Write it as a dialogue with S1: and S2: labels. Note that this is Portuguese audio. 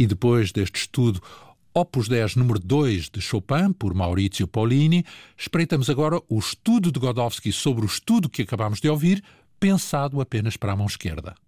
S1: E depois deste estudo Opus 10 número 2 de Chopin, por Maurizio Pollini, espreitamos agora o estudo de Godowsky sobre o estudo que acabamos de ouvir, pensado apenas para a mão esquerda.